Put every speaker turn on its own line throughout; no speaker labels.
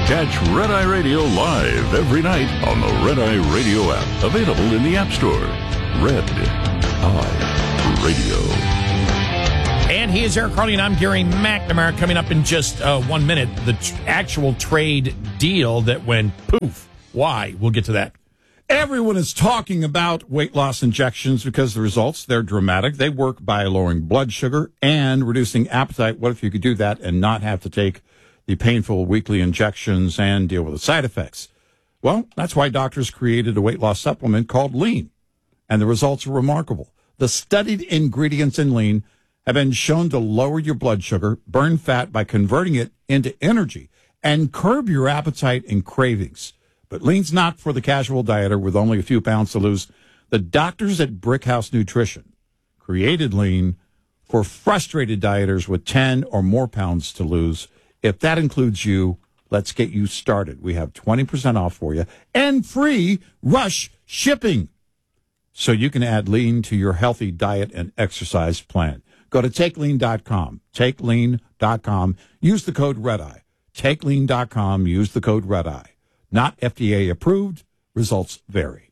Catch Red Eye Radio live every night on the Red Eye Radio app. Available in the App Store. Red Eye Radio.
And he is Eric Carly, and I'm Gary McNamara. Coming up in just 1 minute, the actual trade deal that went poof. Why? We'll get to that.
Everyone is talking about weight loss injections because the results, they're dramatic. They work by lowering blood sugar and reducing appetite. What if you could do that and not have to take the painful weekly injections and deal with the side effects? Well, that's why doctors created a weight loss supplement called Lean, and the results are remarkable. The studied ingredients in Lean have been shown to lower your blood sugar, burn fat by converting it into energy, and curb your appetite and cravings. But Lean's not for the casual dieter with only a few pounds to lose. The doctors at Brickhouse Nutrition created Lean for frustrated dieters with 10 or more pounds to lose. If that includes you, let's get you started. We have 20% off for you and free rush shipping, so you can add Lean to your healthy diet and exercise plan. Go to TakeLean.com. TakeLean.com. Use the code REDEYE. TakeLean.com. Use the code REDEYE. Not FDA approved. Results vary.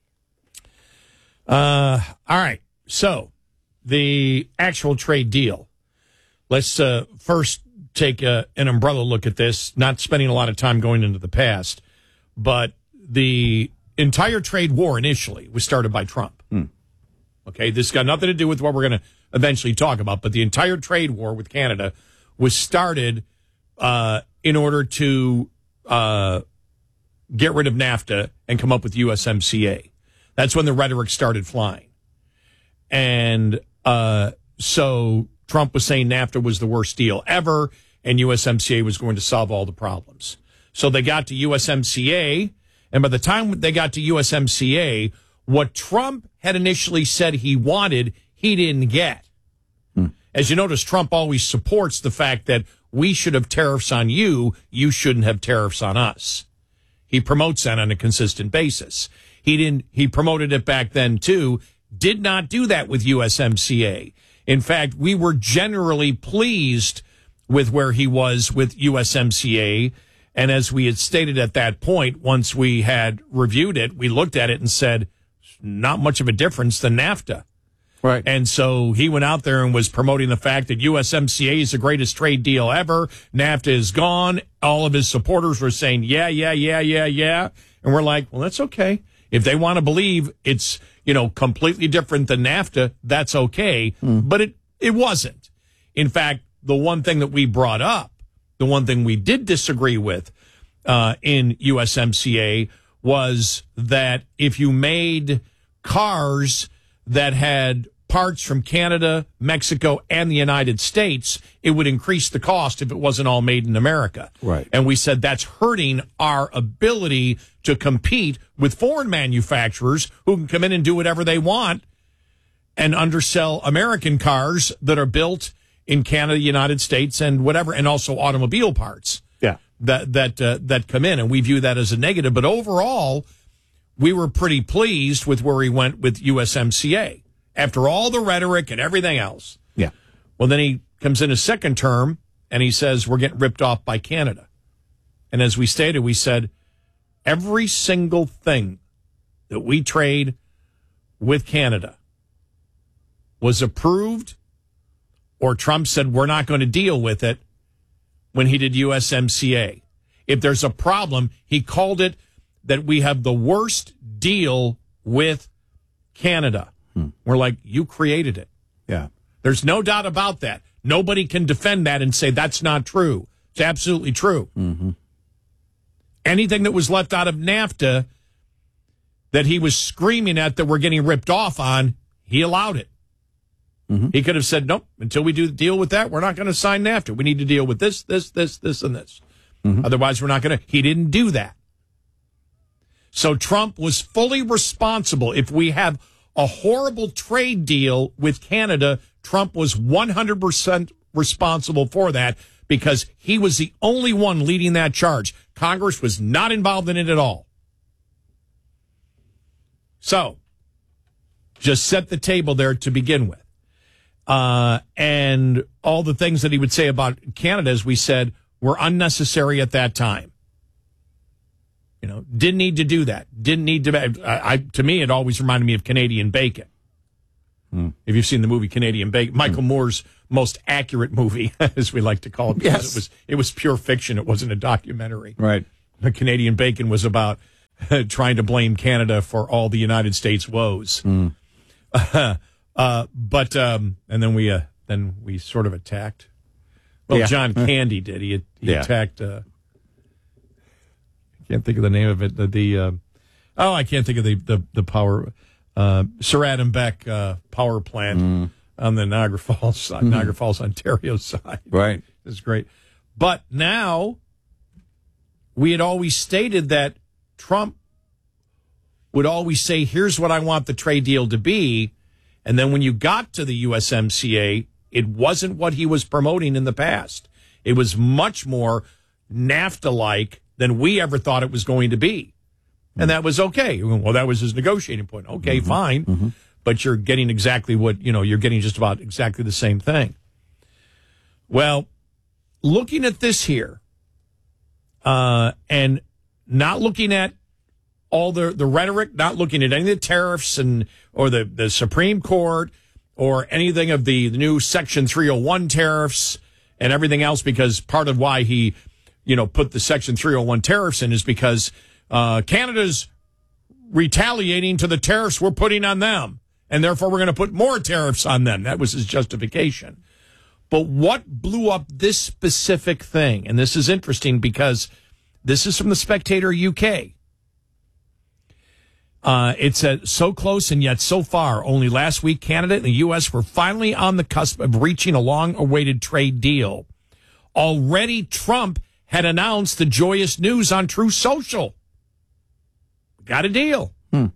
All right. So the actual trade deal. Let's first take an umbrella look at this, not spending a lot of time going into the past, but the entire trade war initially was started by Trump. Okay, this got nothing to do with what we're going to eventually talk about, but the entire trade war with Canada was started in order to get rid of NAFTA and come up with USMCA. That's when the rhetoric started flying. And so Trump was saying NAFTA was the worst deal ever, and USMCA was going to solve all the problems. So they got to USMCA, and by the time they got to USMCA, what Trump had initially said he wanted, he didn't get. As you notice, Trump always supports the fact that we should have tariffs on you, you shouldn't have tariffs on us. He promotes that on a consistent basis. He promoted it back then too, did not do that with USMCA. In fact, we were generally pleased with where he was with USMCA. And as we had stated at that point, once we had reviewed it, we looked at it and said, not much of a difference than NAFTA.
Right.
And so he went out there and was promoting the fact that USMCA is the greatest trade deal ever. NAFTA is gone. All of his supporters were saying, yeah. And we're like, well, that's okay. If they want to believe it's, completely different than NAFTA, that's okay. But it wasn't. In fact, the one thing that we brought up, the one thing we did disagree with in USMCA was that if you made cars that had parts from Canada, Mexico, and the United States, it would increase the cost if it wasn't all made in America.
Right.
And we said that's hurting our ability to compete with foreign manufacturers who can come in and do whatever they want and undersell American cars that are built in Canada, United States, and whatever, and also automobile parts.
Yeah.
That come in, and we view that as a negative. But overall, we were pretty pleased with where he went with USMCA after all the rhetoric and everything else.
Yeah.
Well, then he comes in his second term and he says we're getting ripped off by Canada. And as we stated, we said every single thing that we trade with Canada was approved, or Trump said we're not going to deal with it when he did USMCA. If there's a problem, he called it that we have the worst deal with Canada. We're like, you created it.
Yeah.
There's no doubt about that. Nobody can defend that and say that's not true. It's absolutely true. Anything that was left out of NAFTA that he was screaming at that we're getting ripped off on, he allowed it. He could have said, nope, until we do deal with that, we're not going to sign NAFTA. We need to deal with this, and this. Otherwise, we're not going to. He didn't do that. So Trump was fully responsible. If we have a horrible trade deal with Canada, Trump was 100% responsible for that because he was the only one leading that charge. Congress was not involved in it at all. So just set the table there to begin with. And all the things that he would say about Canada, as we said, were unnecessary at that time. Didn't need to do that. Didn't need to. To me, it always reminded me of Canadian Bacon. If you've seen the movie Canadian Bacon, Michael Moore's most accurate movie, as we like to call it, because
Yes.
it was pure fiction. It wasn't a documentary.
Right.
The Canadian Bacon was about trying to blame Canada for all the United States woes. And then we sort of attacked. Well,
Yeah.
John Candy did. He attacked. I can't think of the name of it. I can't think of the power. Sir Adam Beck power plant on the Niagara Falls side, Niagara Falls, Ontario side.
Right.
It's great. But now we had always stated that Trump would always say, here's what I want the trade deal to be. And then when you got to the USMCA, it wasn't what he was promoting in the past. It was much more NAFTA-like than we ever thought it was going to be. And that was okay. Well, that was his negotiating point. Okay, fine. But you're getting exactly what, you're getting just about exactly the same thing. Well, looking at this here, and not looking at all the rhetoric, not looking at any of the tariffs or the Supreme Court or anything of the new Section 301 tariffs and everything else, because part of why he, put the Section 301 tariffs in is because Canada's retaliating to the tariffs we're putting on them, and therefore we're going to put more tariffs on them. That was his justification. But what blew up this specific thing, and this is interesting because this is from the Spectator UK. It said, so close and yet so far. Only last week, Canada and the U.S. were finally on the cusp of reaching a long-awaited trade deal. Already, Trump had announced the joyous news on Truth Social. Got a deal.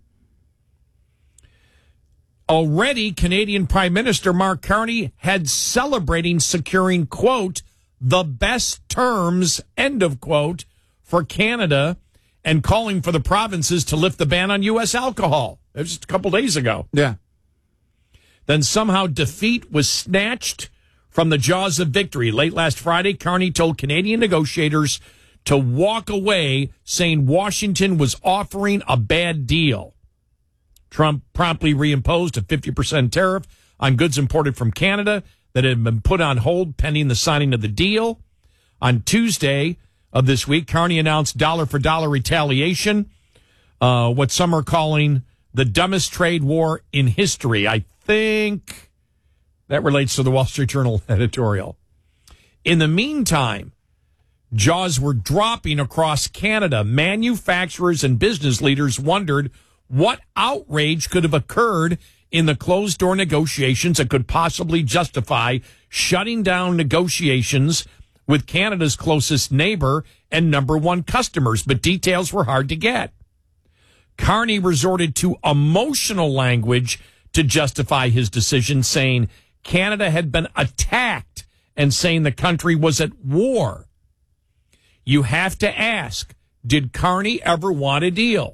Already, Canadian Prime Minister Mark Carney had celebrating securing, quote, the best terms, end of quote, for Canada, and calling for the provinces to lift the ban on U.S. alcohol. It was just a couple days ago.
Yeah.
Then somehow defeat was snatched from the jaws of victory. Late last Friday, Carney told Canadian negotiators to walk away, saying Washington was offering a bad deal. Trump promptly reimposed a 50% tariff on goods imported from Canada that had been put on hold pending the signing of the deal. On Tuesday of this week, Carney announced dollar-for-dollar retaliation, what some are calling the dumbest trade war in history. I think that relates to the Wall Street Journal editorial. In the meantime, jaws were dropping across Canada. Manufacturers and business leaders wondered what outrage could have occurred in the closed-door negotiations that could possibly justify shutting down negotiations with Canada's closest neighbor and number one customers, but details were hard to get. Carney resorted to emotional language to justify his decision, saying Canada had been attacked and saying the country was at war. You have to ask, did Carney ever want a deal?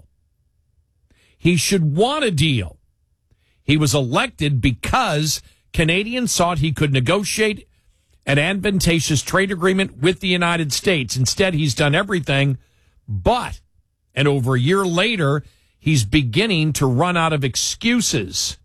He should want a deal. He was elected because Canadians thought he could negotiate an advantageous trade agreement with the United States. Instead, he's done everything but, and over a year later, he's beginning to run out of excuses.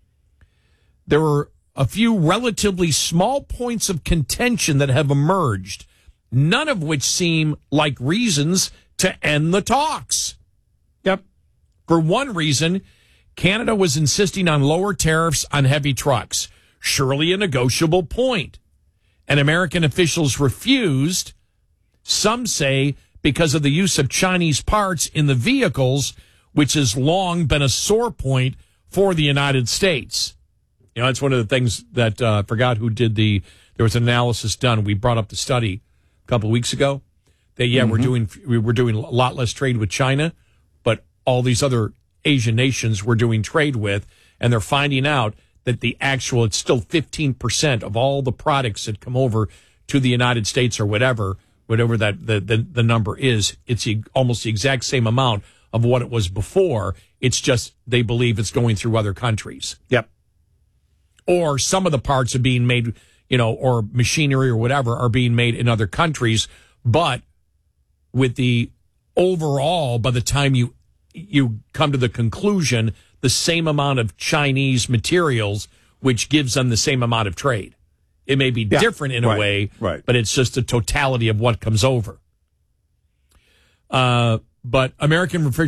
There were a few relatively small points of contention that have emerged, none of which seem like reasons to end the talks.
Yep.
For one reason, Canada was insisting on lower tariffs on heavy trucks, surely a negotiable point. And American officials refused, some say because of the use of Chinese parts in the vehicles, which has long been a sore point for the United States. It's one of the things that I forgot who did there was an analysis done. We brought up the study a couple of weeks ago that, we're doing a lot less trade with China, but all these other Asian nations we're doing trade with, and they're finding out that it's still 15% of all the products that come over to the United States or whatever that the number is. It's almost the exact same amount of what it was before. It's just they believe it's going through other countries.
Yep.
Or some of the parts are being made, or machinery or whatever are being made in other countries, but with the overall, by the time you come to the conclusion, the same amount of Chinese materials, which gives them the same amount of trade. It may be different in a way, but it's just the totality of what comes over. But American refrigeration